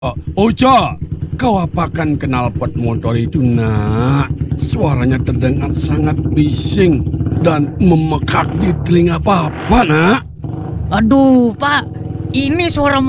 Oja, kau apakan knalpot motor itu, nak? Suaranya terdengar sangat bising dan memekak di telinga Papa, nak. Aduh, Pak, ini suara